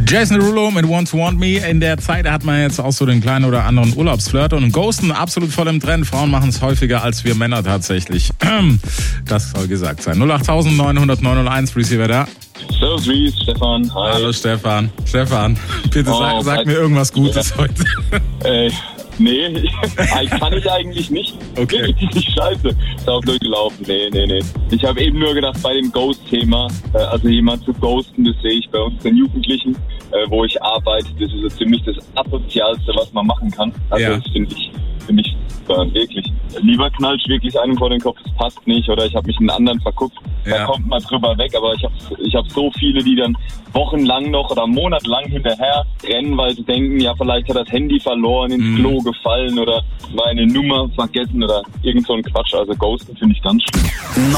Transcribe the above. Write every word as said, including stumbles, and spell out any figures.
Jason Derulo mit Want to Want Me. In der Zeit hat man jetzt auch so den kleinen oder anderen Urlaubsflirt und Ghosten absolut voll im Trend. Frauen machen es häufiger als wir Männer tatsächlich. Das soll gesagt sein. null acht neun null null neun null eins, Receiver da. Servus, Ries, Stefan. Hi. Hallo Stefan. Stefan, bitte oh, sag, sag mir irgendwas Gutes ja. heute. Äh, nee, kann ich eigentlich nicht. Okay. Richtig scheiße. Ist auch durchgelaufen. Nee, nee, nee. Ich habe eben nur gedacht, bei dem Ghost-Thema, äh, also jemand zu ghosten, das sehe ich bei uns den Jugendlichen, äh, wo ich arbeite. Das ist so ziemlich das Asozialste, was man machen kann. Also ja. das finde ich, finde ich super, wirklich. Lieber knallst wirklich einem vor den Kopf, das passt nicht, oder ich habe mich in einen anderen verguckt. Da Ja. kommt man drüber weg, aber ich habe ich hab so viele, die dann wochenlang noch oder monatelang hinterher rennen, weil sie denken, ja, vielleicht hat das Handy verloren, ins Mhm. Klo gefallen oder meine Nummer vergessen oder irgend so ein Quatsch. Also Ghosten finde ich ganz schlimm.